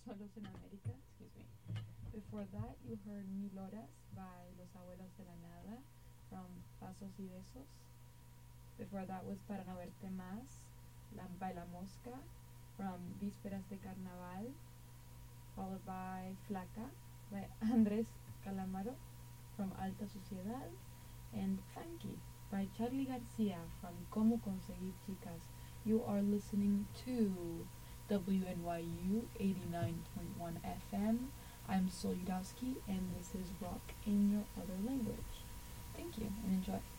Solos en América, excuse me. Before that, you heard Mil Horas by Los Abuelos de la Nada from Pasos y Besos. Before that was Para No Verte Más by La Mosca from Vísperas de Carnaval, followed by Flaca by Andrés Calamaro from Alta Sociedad, and Funky by Charlie Garcia from Cómo Conseguir Chicas. You are listening to WNYU 89.1 FM. I'm Solidowski, and this is Rock in Your Other Language. Thank you, and enjoy.